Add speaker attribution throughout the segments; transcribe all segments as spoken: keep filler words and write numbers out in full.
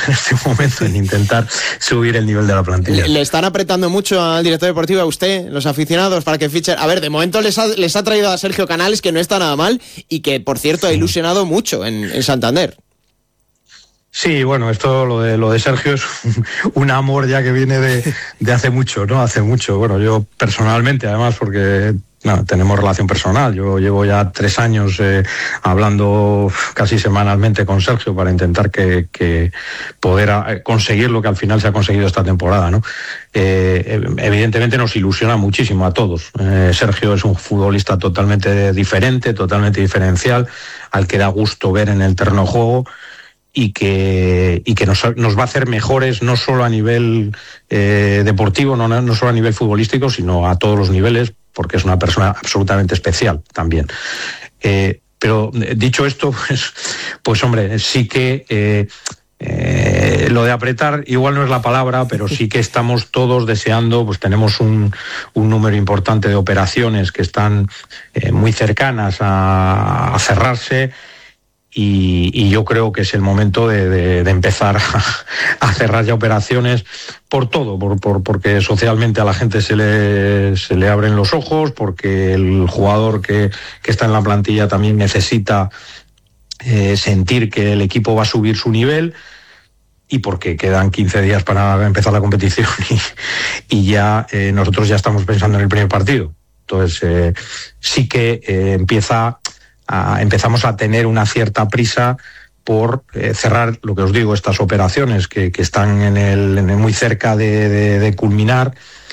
Speaker 1: en este momento en intentar subir el nivel de la plantilla.
Speaker 2: ¿Le, le están apretando mucho al director deportivo, a usted, los aficionados, para que fichen? A ver, de momento les ha, les ha traído a Sergio Canales, que no está nada mal, y que, por cierto, ha ilusionado mucho en, en Santander.
Speaker 1: Sí, bueno, esto lo de lo de Sergio es un, un amor ya que viene de, de hace mucho, ¿no? Hace mucho. Bueno, yo personalmente, además, porque no, tenemos relación personal. Yo llevo ya tres años eh, hablando casi semanalmente con Sergio para intentar que, que poder a, conseguir lo que al final se ha conseguido esta temporada, ¿no? Eh, evidentemente nos ilusiona muchísimo a todos. Eh, Sergio es un futbolista totalmente diferente, totalmente diferencial, al que da gusto ver en el terreno de juego. Y que, y que nos, nos va a hacer mejores no solo a nivel eh, deportivo, no, no solo a nivel futbolístico, sino a todos los niveles, porque es una persona absolutamente especial también. Eh, pero dicho esto, pues, pues hombre, sí que eh, eh, lo de apretar igual no es la palabra, pero sí que estamos todos deseando, pues tenemos un, un número importante de operaciones que están eh, muy cercanas a, a cerrarse. Y, y yo creo que es el momento de, de, de empezar a, a cerrar ya operaciones por todo, por, por, porque socialmente a la gente se le, se le abren los ojos, porque el jugador que, que está en la plantilla también necesita eh, sentir que el equipo va a subir su nivel, y porque quedan quince días para empezar la competición y, y ya eh, nosotros ya estamos pensando en el primer partido. Entonces eh, sí que eh, empieza... A, empezamos a tener una cierta prisa por eh, cerrar, lo que os digo, estas operaciones que, que están en el, en el muy cerca de, de, de culminar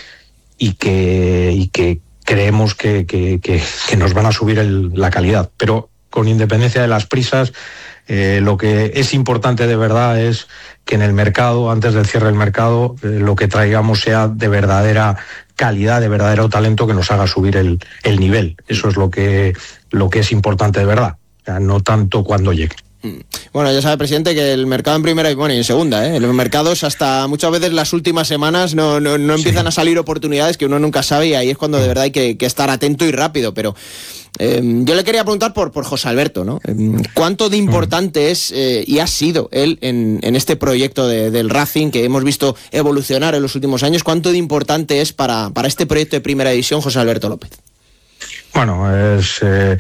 Speaker 1: y que, y que creemos que, que, que, que nos van a subir el, la calidad. Pero con independencia de las prisas, eh, lo que es importante de verdad es que en el mercado, antes del cierre del mercado, eh, lo que traigamos sea de verdadera calidad, de verdadero talento que nos haga subir el, el nivel. Eso es lo que, lo que es importante de verdad, o sea, no tanto cuando llegue.
Speaker 2: Bueno, ya sabe, presidente, que el mercado en primera y, bueno, y en segunda, ¿eh? Los mercados hasta muchas veces las últimas semanas no, no, no empiezan sí. a salir oportunidades que uno nunca sabe, y ahí es cuando de verdad hay que, que estar atento y rápido. Pero eh, yo le quería preguntar por, por José Alberto, ¿no? ¿Cuánto de importante es eh, y ha sido él en, en este proyecto de, del Racing que hemos visto evolucionar en los últimos años? ¿Cuánto de importante es para, para este proyecto de primera división José Alberto López?
Speaker 1: Bueno, es... Eh...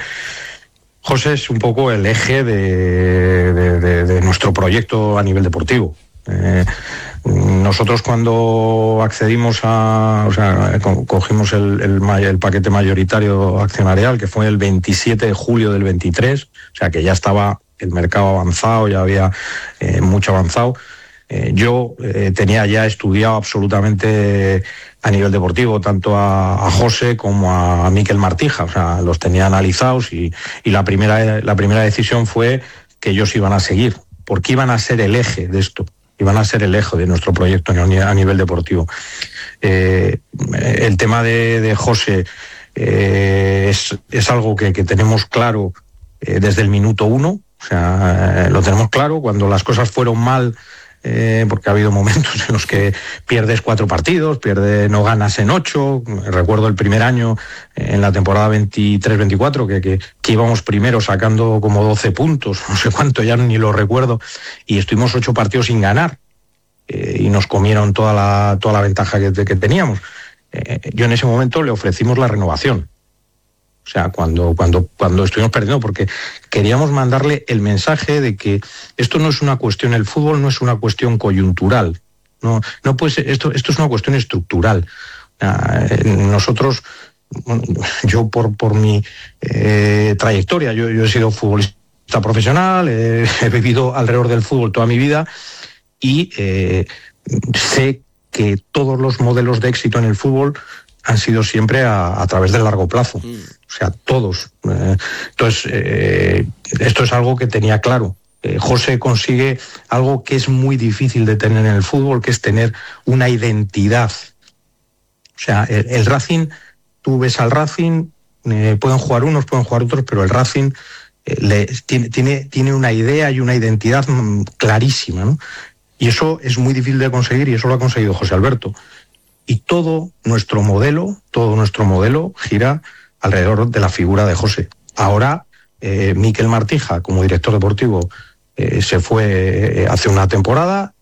Speaker 1: José es un poco el eje de, de, de, de nuestro proyecto a nivel deportivo. Eh, nosotros cuando accedimos a, o sea, cogimos el, el, el paquete mayoritario accionarial, que fue el veintisiete de julio del veintitrés, o sea que ya estaba el mercado avanzado, ya había eh, mucho avanzado. Eh, yo eh, tenía ya estudiado absolutamente a nivel deportivo tanto a, a José como a, a Miquel Martija, o sea, los tenía analizados y, y la primera la primera decisión fue que ellos iban a seguir, porque iban a ser el eje de esto, iban a ser el eje de nuestro proyecto a nivel deportivo. Eh, el tema de, de José eh, es, es algo que, que tenemos claro eh, desde el minuto uno, o sea, eh, lo tenemos claro. Cuando las cosas fueron mal, Eh, porque ha habido momentos en los que pierdes cuatro partidos, pierdes, no ganas en ocho. Recuerdo el primer año, eh, en la temporada veintitrés veinticuatro, que, que, que íbamos primero sacando como doce puntos, no sé cuánto, ya ni lo recuerdo, y estuvimos ocho partidos sin ganar, eh, y nos comieron toda la, toda la ventaja que, que teníamos. Eh, yo en ese momento le ofrecimos la renovación. O sea, cuando, cuando, cuando estuvimos perdiendo, porque queríamos mandarle el mensaje de que esto no es una cuestión, el fútbol no es una cuestión coyuntural, no, no puede ser, esto, esto es una cuestión estructural. Nosotros, yo por, por mi eh, trayectoria, yo, yo he sido futbolista profesional, eh, he vivido alrededor del fútbol toda mi vida y eh, sé que todos los modelos de éxito en el fútbol han sido siempre a, a través del largo plazo, mm. o sea, todos. Eh, entonces, eh, esto es algo que tenía claro. Eh, José consigue algo que es muy difícil de tener en el fútbol, que es tener una identidad. O sea, el, el Racing, tú ves al Racing, eh, pueden jugar unos, pueden jugar otros, pero el Racing eh, le, tiene, tiene, tiene una idea y una identidad clarísima, ¿no? Y eso es muy difícil de conseguir, y eso lo ha conseguido José Alberto. Y todo nuestro modelo, todo nuestro modelo gira alrededor de la figura de José. Ahora, eh, Miquel Martija, como director deportivo, eh, se fue eh, hace una temporada